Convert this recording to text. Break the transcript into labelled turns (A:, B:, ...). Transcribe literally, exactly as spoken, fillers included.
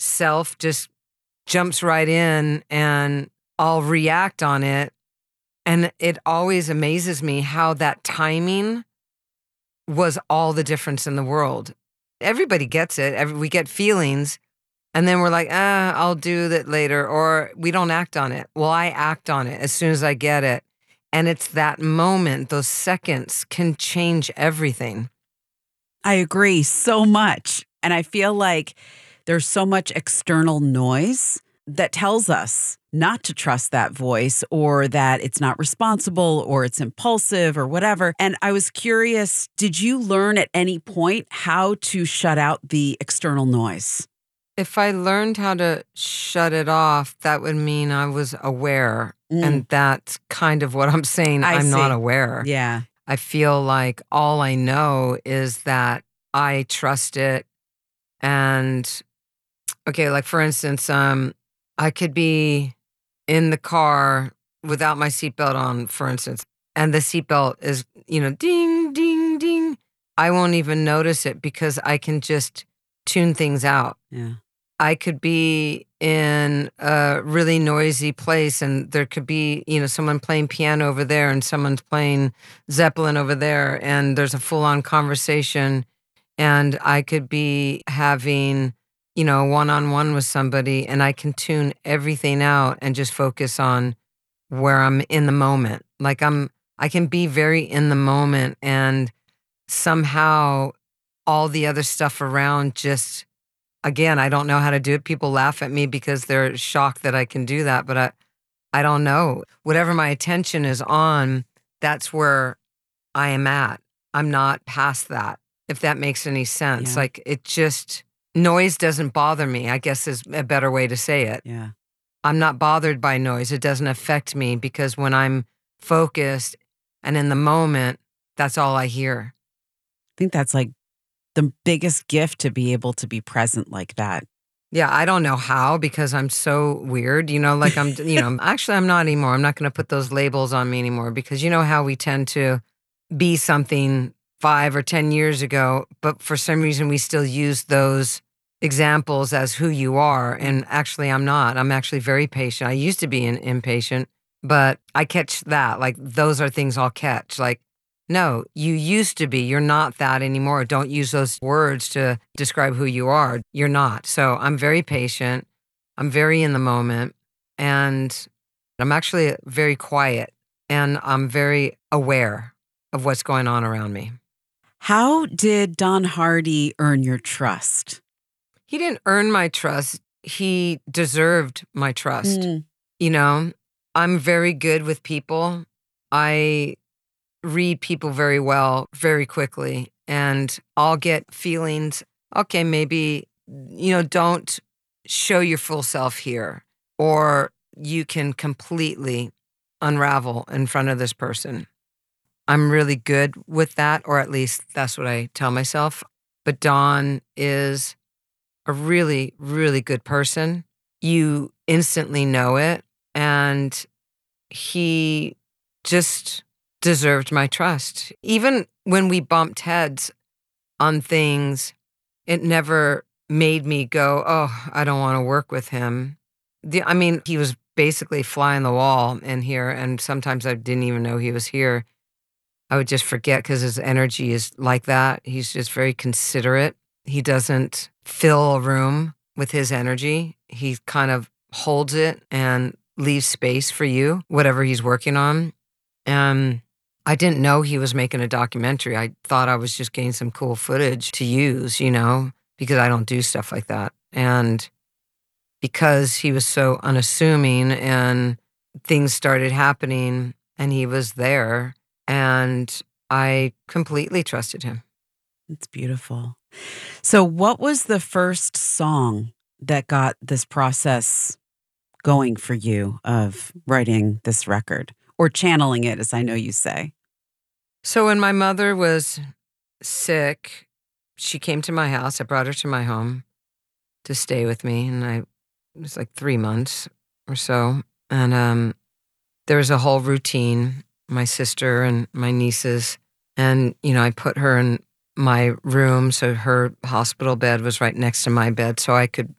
A: self just jumps right in and I'll react on it. And it always amazes me how that timing was all the difference in the world. Everybody gets it. Every, we get feelings and then we're like, ah, I'll do that later. Or we don't act on it. Well, I act on it as soon as I get it. And it's that moment, those seconds can change everything.
B: I agree so much. And I feel like there's so much external noise that tells us not to trust that voice or that it's not responsible or it's impulsive or whatever. And I was curious, did you learn at any point how to shut out the external noise?
A: If I learned how to shut it off, that would mean I was aware. Mm. And that's kind of what I'm saying.
B: I
A: I'm
B: see.
A: not aware.
B: Yeah.
A: I feel like all I know is that I trust it. And okay, like for instance, um, I could be in the car without my seatbelt on, for instance, and the seatbelt is, you know, ding, ding, ding. I won't even notice it because I can just tune things out.
B: Yeah.
A: I could be in a really noisy place and there could be, you know, someone playing piano over there and someone's playing Zeppelin over there and there's a full-on conversation and I could be having, you know, one-on-one with somebody and I can tune everything out and just focus on where I'm in the moment. Like I'm, I can be very in the moment and somehow all the other stuff around just, again, I don't know how to do it. People laugh at me because they're shocked that I can do that, but I, I don't know. Whatever my attention is on, that's where I am at. I'm not past that, if that makes any sense.
B: Yeah.
A: Like it just, noise doesn't bother me, I guess is a better way to say it.
B: Yeah.
A: I'm not bothered by noise. It doesn't affect me because when I'm focused and in the moment, that's all I hear.
B: I think that's like the biggest gift to be able to be present like that.
A: Yeah, I don't know how because I'm so weird, you know, like I'm, you know, actually I'm not anymore. I'm not going to put those labels on me anymore because you know how we tend to be something five or ten years ago, but for some reason we still use those examples as who you are. And actually I'm not. I'm actually very patient. I used to be an impatient, but I catch that. Like those are things I'll catch. Like, no, you used to be. You're not that anymore. Don't use those words to describe who you are. You're not. So I'm very patient. I'm very in the moment. And I'm actually very quiet. And I'm very aware of what's going on around me.
B: How did Don Hardy earn your trust?
A: He didn't earn my trust. He deserved my trust. Mm. You know, I'm very good with people. I read people very well, very quickly, and I'll get feelings, okay, maybe, you know, don't show your full self here, or you can completely unravel in front of this person. I'm really good with that, or at least that's what I tell myself. But Don is a really, really good person. You instantly know it, and he just deserved my trust. Even when we bumped heads on things, it never made me go, oh, I don't want to work with him. The, I mean, he was basically fly on the wall in here, and sometimes I didn't even know he was here. I would just forget because his energy is like that. He's just very considerate. He doesn't fill a room with his energy. He kind of holds it and leaves space for you, whatever he's working on. And I didn't know he was making a documentary. I thought I was just getting some cool footage to use, you know, because I don't do stuff like that. And because he was so unassuming and things started happening and he was there and I completely trusted him.
B: It's beautiful. So what was the first song that got this process going for you of writing this record or channeling it, as I know you say?
A: So when my mother was sick, she came to my house. I brought her to my home to stay with me. And I, it was like three months or so. And um, there was a whole routine, my sister and my nieces. And, you know, I put her in my room. So her hospital bed was right next to my bed. So I could